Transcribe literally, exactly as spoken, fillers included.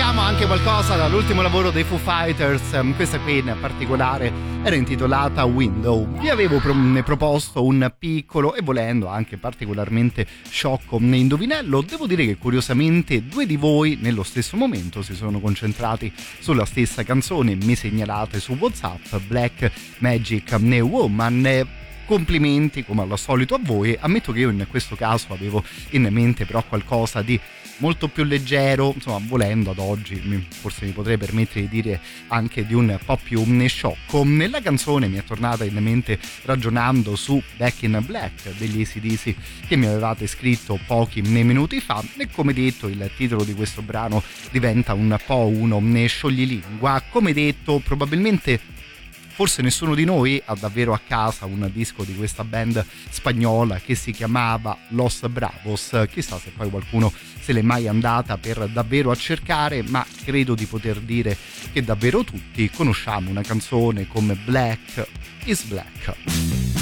ascoltiamo anche qualcosa dall'ultimo lavoro dei Foo Fighters. Questa qui in particolare era intitolata Window. Vi avevo pro- proposto un piccolo e volendo anche particolarmente sciocco indovinello. Devo dire che curiosamente due di voi nello stesso momento si sono concentrati sulla stessa canzone. Mi segnalate su WhatsApp Black Magic New Woman. Complimenti come al solito a voi. Ammetto che io in questo caso avevo in mente però qualcosa di molto più leggero, insomma, volendo ad oggi forse mi potrei permettere di dire anche di un po' più sciocco. Nella canzone mi è tornata in mente ragionando su Back in Black degli A C D C che mi avevate scritto pochi minuti fa, e come detto il titolo di questo brano diventa un po' uno scioglilingua. Come detto, probabilmente forse nessuno di noi ha davvero a casa un disco di questa band spagnola che si chiamava Los Bravos. Chissà se poi qualcuno se l'è mai andata per davvero a cercare, ma credo di poter dire che davvero tutti conosciamo una canzone come Black is Black.